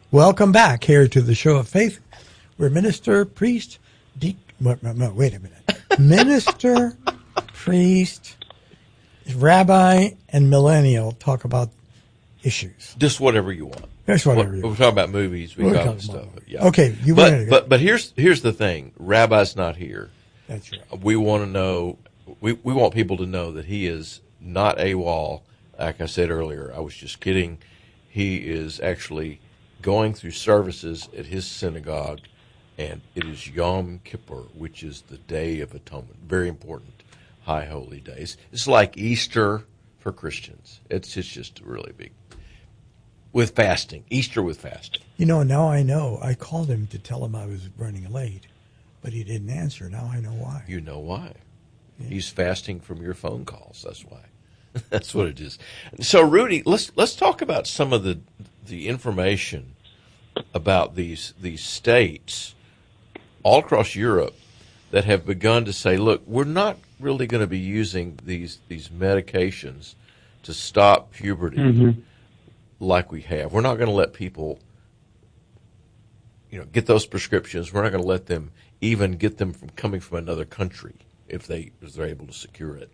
Welcome back here to the Show of Faith, where minister, priest, wait a minute. Minister, priest, rabbi, and millennial talk about issues. Just whatever you want. Just whatever you want. We're talking about movies. We talk stuff. Yeah. Okay. But here's the thing. Rabbi's not here. That's right. We want to know. We want people to know that he is not AWOL. Like I said earlier, I was just kidding. He is actually going through services at his synagogue, and it is Yom Kippur, which is the Day of Atonement. Very important, high holy days. It's like Easter for Christians. It's just really big. With fasting, Easter with fasting. Now I know. I called him to tell him I was running late, but he didn't answer. Now I know why. You know why. Yeah. He's fasting from your phone calls. That's why. That's what it is. So, Rudy, let's talk about some of the information about these states all across Europe that have begun to say, look, we're not really going to be using these medications to stop puberty like we have. We're not going to let people get those prescriptions. We're not going to let them even get them from coming from another country if they're able to secure it.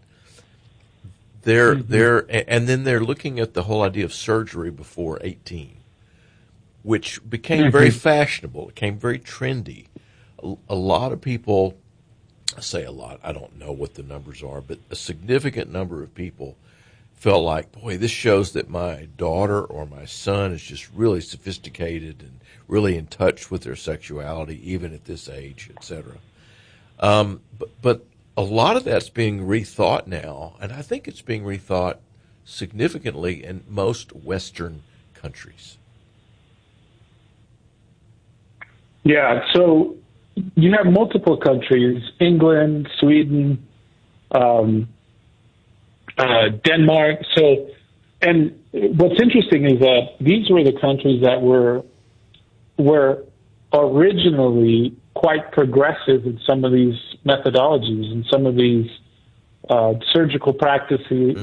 And then they're looking at the whole idea of surgery before 18, which became very fashionable. It became very trendy. A lot of people, I say a lot, I don't know what the numbers are, but a significant number of people felt like, boy, this shows that my daughter or my son is just really sophisticated and really in touch with their sexuality, even at this age, etc. But a lot of that's being rethought now, and I think it's being rethought significantly in most Western countries. Yeah, so you have multiple countries, England, Sweden, Denmark. So, and what's interesting is that these were the countries that were originally quite progressive in some of these methodologies and some of these surgical practices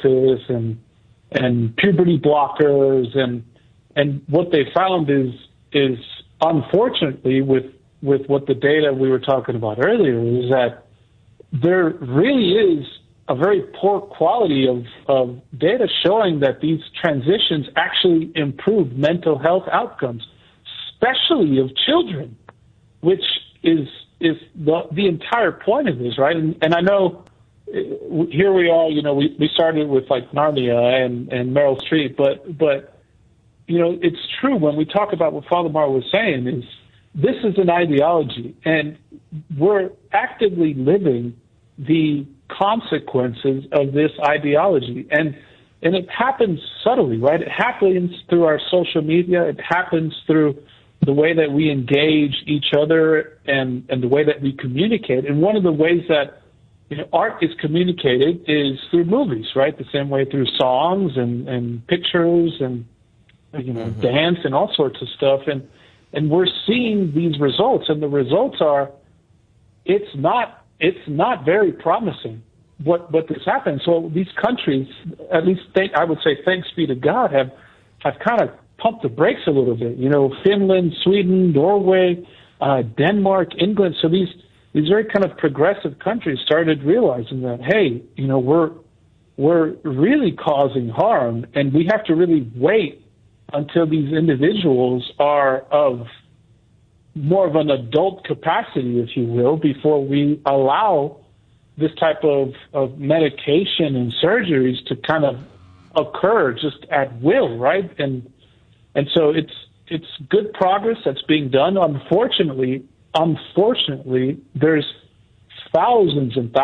and puberty blockers and what they found is unfortunately with what the data we were talking about earlier is that there really is a very poor quality of data showing that these transitions actually improve mental health outcomes, especially of children, which is the entire point of this, right? And I know here we are, we started with like Narnia and Meryl Streep, but it's true when we talk about what Father Mar was saying is this is an ideology, and we're actively living the consequences of this ideology. And it happens subtly, right? It happens through our social media. It happens through the way that we engage each other and the way that we communicate. And one of the ways that art is communicated is through movies, right? The same way through songs and pictures and dance and all sorts of stuff. And we're seeing these results, and the results are it's not very promising what this happens. So these countries, at least I would say thanks be to God, have kind of pumped the brakes a little bit. Finland, Sweden, Norway, Denmark, England. So these very kind of progressive countries started realizing that, hey, we're really causing harm, and we have to really wait until these individuals are of more of an adult capacity, if you will, before we allow this type of medication and surgeries to kind of occur just at will, right? And so it's good progress that's being done. Unfortunately, there's thousands and thousands